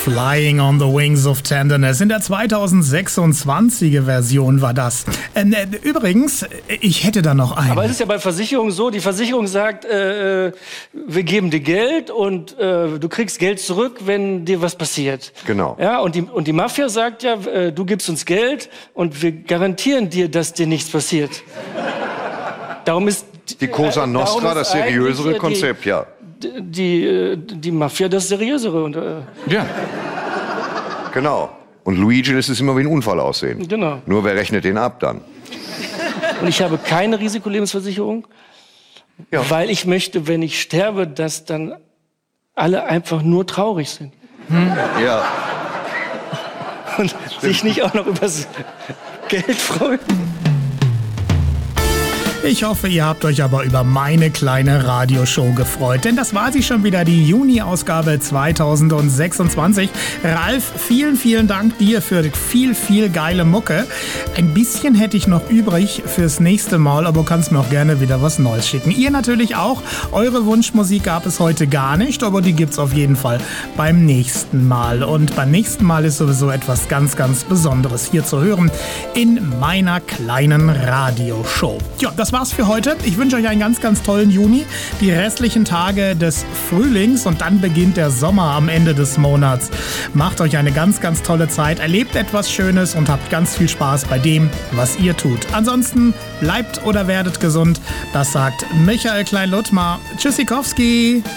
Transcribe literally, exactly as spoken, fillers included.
Flying on the Wings of Tenderness. In der zweitausendsechsundzwanziger Version war das. Ähm, äh, übrigens, ich hätte da noch einen. Aber es ist ja bei Versicherungen so, die Versicherung sagt, äh, wir geben dir Geld und äh, du kriegst Geld zurück, wenn dir was passiert. Genau. Ja, und die, und die Mafia sagt ja, äh, du gibst uns Geld und wir garantieren dir, dass dir nichts passiert. Darum ist die Cosa Nostra, äh, das seriösere die, Konzept, ja. Die, die, die Mafia, das seriösere. Und, äh, ja. Genau. Und Luigi lässt es immer wie ein Unfall aussehen. Genau. Nur wer rechnet den ab dann? Und ich habe keine Risikolebensversicherung, ja. weil ich möchte, wenn ich sterbe, dass dann alle einfach nur traurig sind. Hm? Ja. Und sich nicht auch noch übers Geld freuen. Ich hoffe, ihr habt euch aber über meine kleine Radioshow gefreut, denn das war sie schon wieder, die Juni-Ausgabe zweitausendsechsundzwanzig. Ralf, vielen, vielen Dank dir für viel, viel geile Mucke. Ein bisschen hätte ich noch übrig fürs nächste Mal, aber du kannst mir auch gerne wieder was Neues schicken. Ihr natürlich auch. Eure Wunschmusik gab es heute gar nicht, aber die gibt's auf jeden Fall beim nächsten Mal. Und beim nächsten Mal ist sowieso etwas ganz, ganz Besonderes hier zu hören in meiner kleinen Radioshow. Ja, das war's für heute. Ich wünsche euch einen ganz, ganz tollen Juni, die restlichen Tage des Frühlings und dann beginnt der Sommer am Ende des Monats. Macht euch eine ganz, ganz tolle Zeit, erlebt etwas Schönes und habt ganz viel Spaß bei dem, was ihr tut. Ansonsten bleibt oder werdet gesund. Das sagt Michael Klein-Luttmar. Tschüssikowski!